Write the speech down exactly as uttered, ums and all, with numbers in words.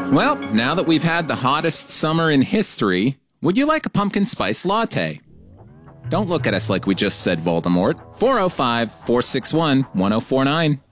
Well, now that we've had the hottest summer in history, would you like a pumpkin spice latte? Don't look at us like we just said Voldemort. four oh five, four six one, one oh four nine.